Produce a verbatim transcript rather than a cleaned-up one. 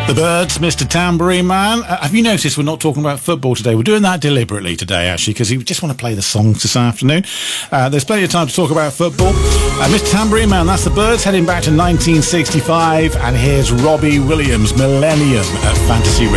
The Byrds, Mister Tambourine Man. Uh, have you noticed we're not talking about football today? We're doing that deliberately today, actually, because we just want to play the songs this afternoon. Uh, there's plenty of time to talk about football. Uh, Mister Tambourine Man, that's the Byrds, heading back to nineteen sixty-five. And here's Robbie Williams, Millennium at Fantasy Radio.